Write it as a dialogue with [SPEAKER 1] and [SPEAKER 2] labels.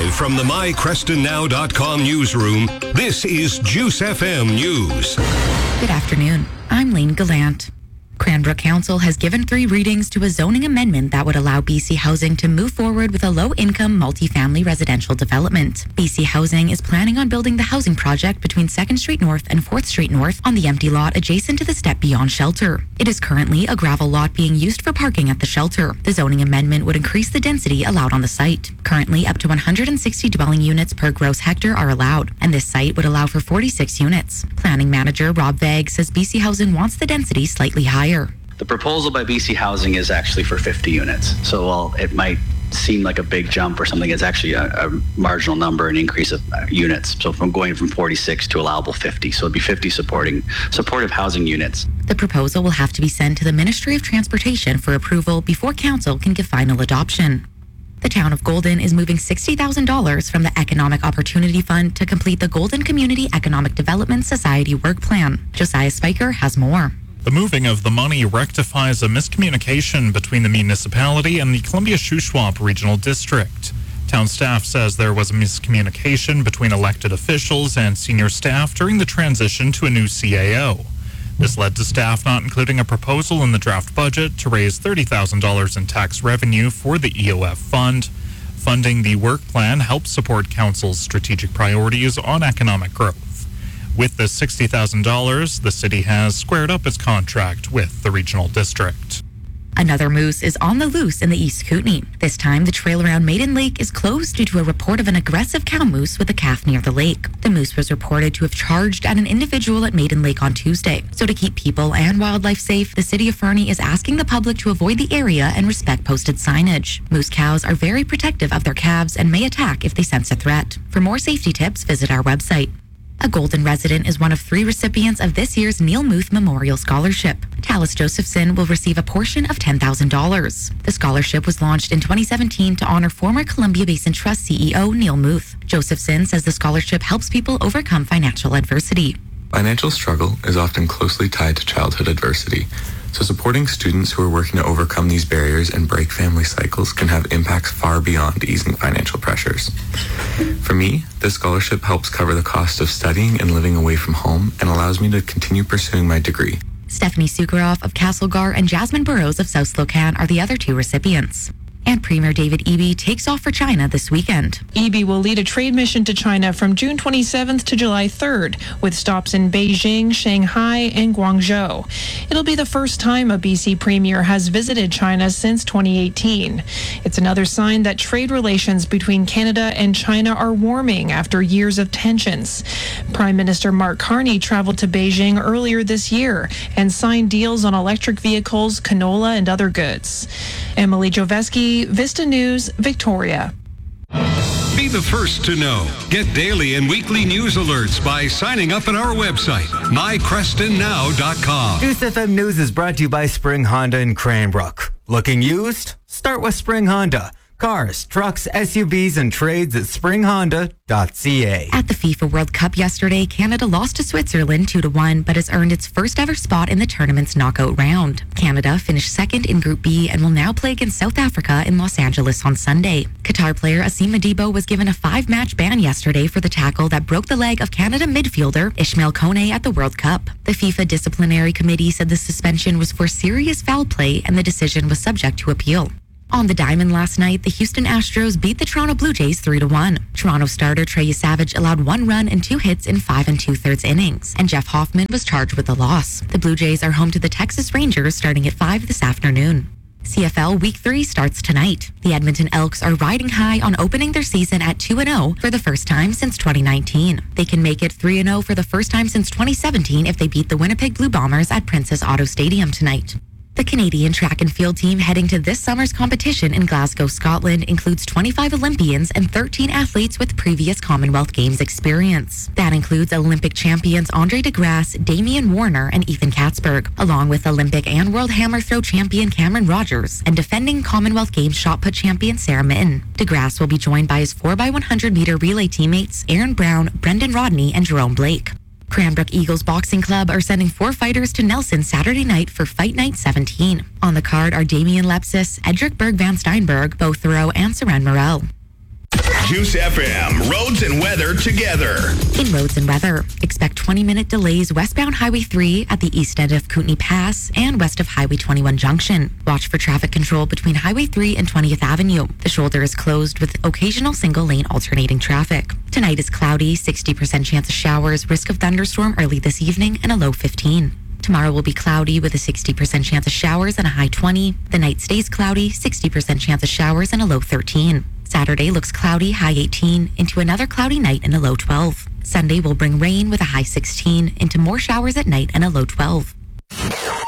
[SPEAKER 1] Live from the mycrestonnow.com newsroom, this is Juice FM News.
[SPEAKER 2] Good afternoon. I'm Lane Gallant. Cranbrook Council has given 3 readings to a zoning amendment that would allow BC Housing to move forward with a low-income multifamily residential development. BC Housing is planning on building the housing project between 2nd Street North and 4th Street North on the empty lot adjacent to the Step Beyond shelter. It is currently a gravel lot being used for parking at the shelter. The zoning amendment would increase the density allowed on the site. Currently, up to 160 dwelling units per gross hectare are allowed, and this site would allow for 46 units. Planning manager Rob Vague says BC Housing wants the density slightly higher.
[SPEAKER 3] The proposal by BC Housing is actually for 50 units. So while it might seem like a big jump or something, it's actually a marginal number, an increase of units. So from going from 46 to allowable 50. So it'd be 50 supportive housing units.
[SPEAKER 2] The proposal will have to be sent to the Ministry of Transportation for approval before Council can give final adoption. The town of Golden is moving $60,000 from the Economic Opportunity Fund to complete the Golden Community Economic Development Society work plan. Josiah Spiker has more.
[SPEAKER 4] The moving of the money rectifies a miscommunication between the municipality and the Columbia Shuswap Regional District. Town staff says there was a miscommunication between elected officials and senior staff during the transition to a new CAO. This led to staff not including a proposal in the draft budget to raise $30,000 in tax revenue for the EOF fund. Funding the work plan helps support Council's strategic priorities on economic growth. With the $60,000, the city has squared up its contract with the regional district.
[SPEAKER 2] Another moose is on the loose in the East Kootenay. This time, the trail around Maiden Lake is closed due to a report of an aggressive cow moose with a calf near the lake. The moose was reported to have charged at an individual at Maiden Lake on Tuesday. So to keep people and wildlife safe, the city of Fernie is asking the public to avoid the area and respect posted signage. Moose cows are very protective of their calves and may attack if they sense a threat. For more safety tips, visit our website. A Golden resident is one of 3 recipients of this year's Neil Muth Memorial Scholarship. Talis Josephson will receive a portion of $10,000. The scholarship was launched in 2017 to honor former Columbia Basin Trust CEO Neil Muth. Josephson says the scholarship helps people overcome financial adversity.
[SPEAKER 5] Financial struggle is often closely tied to childhood adversity, so supporting students who are working to overcome these barriers and break family cycles can have impacts far beyond easing financial pressures. For me, this scholarship helps cover the cost of studying and living away from home and allows me to continue pursuing my degree.
[SPEAKER 2] Stephanie Sukaroff of Castlegar and Jasmine Burrows of South Slocan are the other 2 recipients. And Premier David Eby takes off for China this weekend.
[SPEAKER 6] Eby will lead a trade mission to China from June 27th to July 3rd, with stops in Beijing, Shanghai, and Guangzhou. It'll be the first time a BC Premier has visited China since 2018. It's another sign that trade relations between Canada and China are warming after years of tensions. Prime Minister Mark Carney traveled to Beijing earlier this year and signed deals on electric vehicles, canola, and other goods. Emily Joveski, Vista News, Victoria.
[SPEAKER 1] Be the first to know. Get daily and weekly news alerts by signing up at our website, mycrestonnow.com.
[SPEAKER 7] Juice FM News is brought to you by Spring Honda in Cranbrook. Looking used? Start with Spring Honda. Cars, trucks, SUVs, and trades at springhonda.ca.
[SPEAKER 2] At the FIFA World Cup yesterday, Canada lost to Switzerland 2-1, but has earned its first ever spot in the tournament's knockout round. Canada finished second in Group B and will now play against South Africa in Los Angeles on Sunday. Qatar player Asim Madibo was given a 5-match ban yesterday for the tackle that broke the leg of Canada midfielder Ishmael Kone at the World Cup. The FIFA Disciplinary Committee said the suspension was for serious foul play and the decision was subject to appeal. On the diamond last night, the Houston Astros beat the Toronto Blue Jays 3-1. Toronto starter Trey Savage allowed 1 run and 2 hits in 5 2/3 innings, and Jeff Hoffman was charged with the loss. The Blue Jays are home to the Texas Rangers starting at 5 this afternoon. CFL Week 3 starts tonight. The Edmonton Elks are riding high on opening their season at 2-0 for the first time since 2019. They can make it 3-0 for the first time since 2017 if they beat the Winnipeg Blue Bombers at Princess Auto Stadium tonight. The Canadian track and field team heading to this summer's competition in Glasgow, Scotland includes 25 Olympians and 13 athletes with previous Commonwealth Games experience. That includes Olympic champions Andre DeGrasse, Damian Warner, and Ethan Katzberg, along with Olympic and World Hammer Throw champion Cameron Rogers and defending Commonwealth Games shot put champion Sarah Mitten. DeGrasse will be joined by his 4x100 meter relay teammates Aaron Brown, Brendan Rodney, and Jerome Blake. Cranbrook Eagles Boxing Club are sending 4 fighters to Nelson Saturday night for Fight Night 17. On the card are Damian Lepsis, Edric Berg Van Steinberg, Bo Thoreau, and Seren Morel.
[SPEAKER 8] Juice FM, roads and weather together.
[SPEAKER 2] In roads and weather, expect 20-minute delays westbound Highway 3 at the east end of Kootenai Pass and west of Highway 21 Junction. Watch for traffic control between Highway 3 and 20th Avenue. The shoulder is closed with occasional single-lane alternating traffic. Tonight is cloudy, 60% chance of showers, risk of thunderstorm early this evening, and a low 15. Tomorrow will be cloudy with a 60% chance of showers and a high 20. The night stays cloudy, 60% chance of showers and a low 13. Saturday looks cloudy, high 18, into another cloudy night and a low 12. Sunday will bring rain with a high 16, into more showers at night and a low 12.